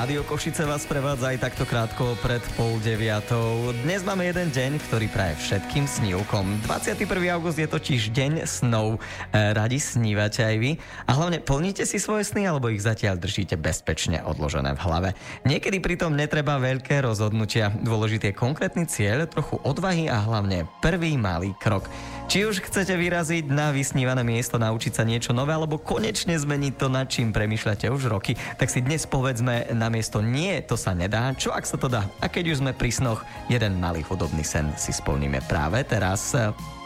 Rádio Košice vás prevádza aj takto krátko pred 8:30. Dnes máme jeden deň, ktorý praje všetkým snívkom. 21. august je totiž deň snov. Radi snívate aj vy? A hlavne plníte si svoje sny, alebo ich zatiaľ držíte bezpečne odložené v hlave? Niekedy pritom netreba veľké rozhodnutia. Dôležitý je konkrétny cieľ, trochu odvahy a hlavne prvý malý krok. Či už chcete vyraziť na vysnívané miesto, naučiť sa niečo nové, alebo konečne zmeniť to, nad čím premýšľate už roky, tak si dnes povedzme namiesto nie, to sa nedá, čo ak sa to dá. A keď už sme pri snoch, jeden malý hudobný sen si splníme práve teraz.